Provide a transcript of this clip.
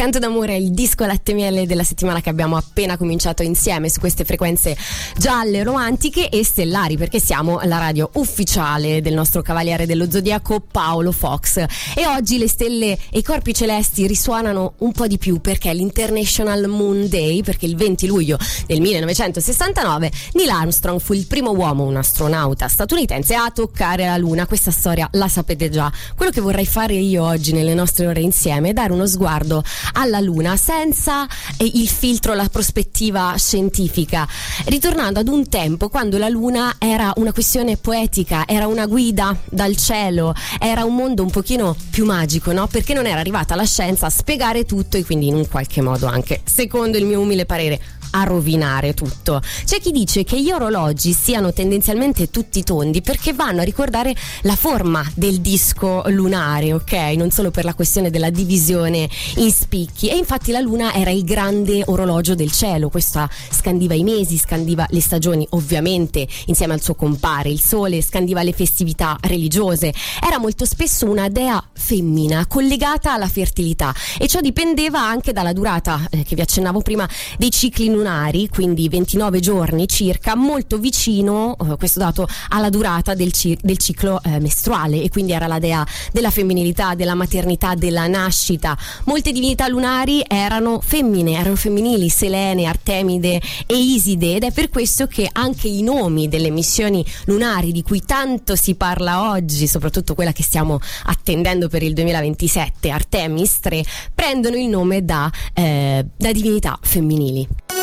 Canto d'amore è il disco latte e miele della settimana che abbiamo appena cominciato insieme su queste frequenze gialle, romantiche e stellari, perché siamo la radio ufficiale del nostro cavaliere dello zodiaco Paolo Fox. E oggi le stelle e i corpi celesti risuonano un po' di più perché è l'International Moon Day, perché il 20 luglio del 1969 Neil Armstrong fu il primo uomo, un astronauta statunitense, a toccare la Luna. Questa storia la sapete già. Quello che vorrei fare io oggi nelle nostre ore insieme è dare uno sguardo alla Luna senza il filtro, la prospettiva scientifica, ritornando ad un tempo quando la Luna era una questione poetica, era una guida dal cielo, era un mondo un pochino più magico, no? Perché non era arrivata la scienza a spiegare tutto e quindi in un qualche modo anche, secondo il mio umile parere, a rovinare tutto. C'è chi dice che gli orologi siano tendenzialmente tutti tondi perché vanno a ricordare la forma del disco lunare, ok? Non solo per la questione della divisione in spicchi. E infatti la Luna era il grande orologio del cielo. Questa scandiva i mesi, scandiva le stagioni, ovviamente insieme al suo compare il Sole, scandiva le festività religiose. Era molto spesso una dea femmina collegata alla fertilità, e ciò dipendeva anche dalla durata che vi accennavo prima dei cicli lunari, quindi 29 giorni circa, molto vicino questo dato alla durata del ciclo mestruale, e quindi era la dea della femminilità, della maternità, della nascita. Molte divinità lunari erano femmine, erano femminili: Selene, Artemide e Iside, ed è per questo che anche i nomi delle missioni lunari di cui tanto si parla oggi, soprattutto quella che stiamo attendendo per il 2027, Artemis 3, prendono il nome da divinità femminili.